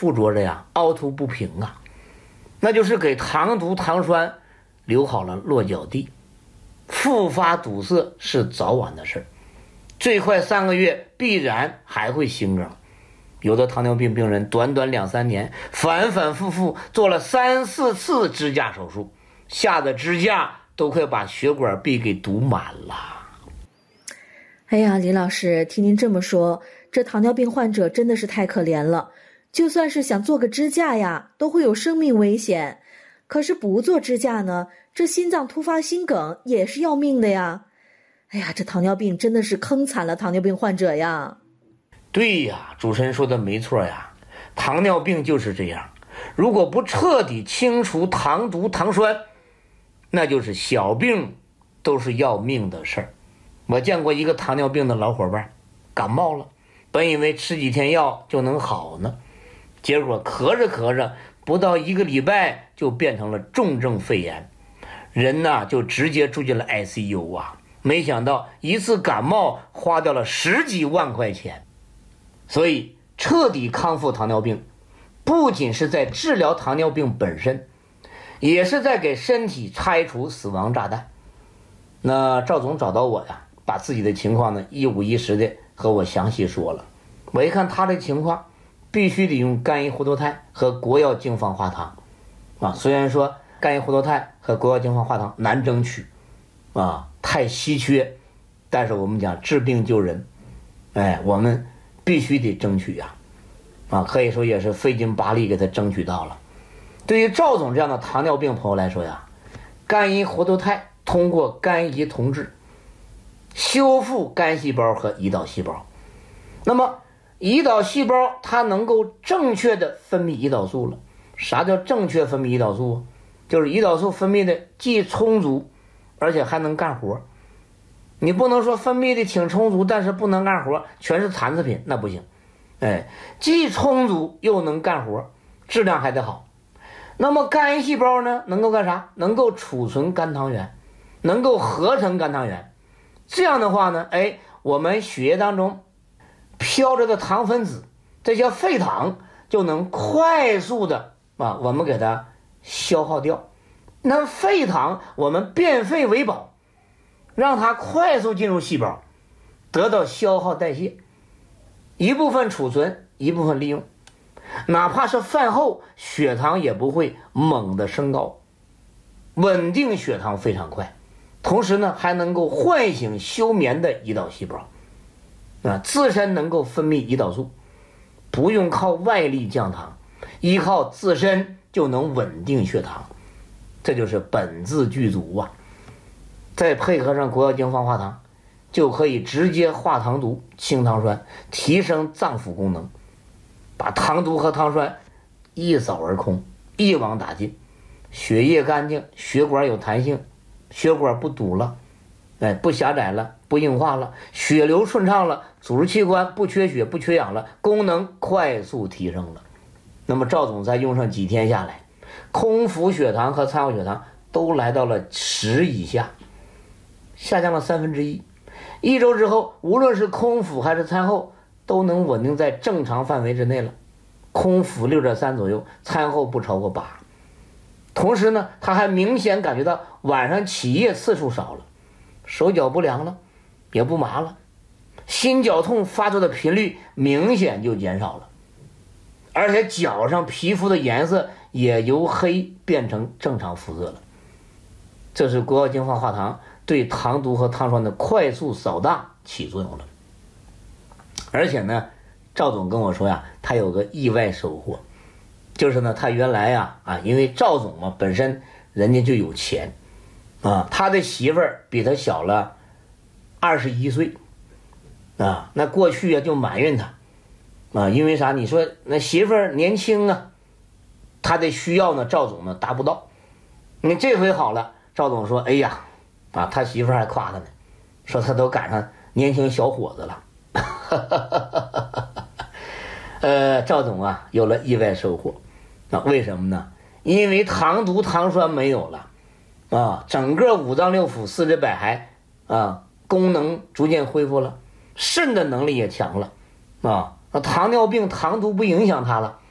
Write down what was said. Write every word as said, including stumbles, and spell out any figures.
附着着呀凹凸不平啊，那就是给糖毒糖酸留好了落脚地，复发堵塞是早晚的事儿，最快三个月必然还会心梗。有的糖尿病病人短短两三年反反复复做了三四次支架手术，下的支架都快把血管壁给堵满了。 哎呀，李老师，听您这么说，这糖尿病患者真的是太可怜了，就算是想做个支架呀，都会有生命危险。可是不做支架呢，这心脏突发心梗也是要命的呀。哎呀，这糖尿病真的是坑惨了糖尿病患者呀。 对呀，主持人说的没错呀，糖尿病就是这样，如果不彻底清除糖毒糖酸，那就是小病都是要命的事儿。我见过一个糖尿病的老伙伴，感冒了，本以为吃几天药就能好呢，结果咳着咳着不到一个礼拜就变成了重症肺炎，人呢就直接住进了 I C U 啊，没想到一次感冒花掉了十几万块钱。所以彻底康复糖尿病不仅是在治疗糖尿病本身，也是在给身体拆除死亡炸弹。那赵总找到我呀，把自己的情况呢一五一十的和我详细说了。我一看他的情况，必须得用干邑活脱肽和国药净放化糖啊。虽然说干邑活脱肽和国药净放化糖难争取啊，太稀缺，但是我们讲治病救人，哎，我们必须得争取呀，啊，可以说也是费劲巴力给他争取到了。对于赵总这样的糖尿病朋友来说呀，干邑活脱肽通过肝胰同治修复肝细胞和胰岛细胞，那么胰岛细胞它能够正确的分泌胰岛素了。啥叫正确分泌胰岛素？就是胰岛素分泌的既充足而且还能干活。你不能说分泌的挺充足但是不能干活，全是残次品，那不行。哎，既充足又能干活，质量还得好。那么肝细胞呢，能够干啥？能够储存肝糖原，能够合成肝糖原。这样的话呢，哎，我们血液当中飘着的糖分子，这些废糖就能快速的啊，我们给它消耗掉。那废糖我们变废为宝，让它快速进入细胞，得到消耗代谢，一部分储存，一部分利用。哪怕是饭后，血糖也不会猛地升高，稳定血糖非常快。同时呢，还能够唤醒休眠的胰岛细胞，啊，自身能够分泌胰岛素，不用靠外力降糖，依靠自身就能稳定血糖，这就是本自具足啊。再配合上国药净放化糖，就可以直接化糖毒、清糖酸，提升脏腑功能，把糖毒和糖酸一扫而空，一网打尽，血液干净，血管有弹性，血管不堵了，哎，不狭窄了，不硬化了，血流顺畅了，组织器官不缺血不缺氧了，功能快速提升了。那么赵总再用上几天下来，空腹血糖和餐后血糖都来到了十以下，下降了三分之一。一周之后，无论是空腹还是餐后，都能稳定在正常范围之内了。空腹 六点三 左右，餐后不超过八。同时呢，他还明显感觉到晚上起夜次数少了，手脚不凉了，也不麻了，心绞痛发作的频率明显就减少了，而且脚上皮肤的颜色也由黑变成正常肤色了。这是国药净放化糖对糖毒和糖酸的快速扫荡起作用了。而且呢，赵总跟我说呀，他有个意外收获，就是呢，他原来呀啊，因为赵总嘛本身人家就有钱啊，他的媳妇儿比他小了二十一岁啊，那过去啊就埋怨他啊，因为啥？你说那媳妇儿年轻啊，他的需要呢，赵总呢达不到。你这回好了，赵总说，哎呀，啊，他媳妇儿还夸他呢，说他都赶上年轻小伙子了。呃，赵总啊有了意外收获，那、啊、为什么呢？因为糖毒糖酸没有了啊，整个五脏六腑四肢百骸啊功能逐渐恢复了，肾的能力也强了啊，糖尿病糖毒不影响它了，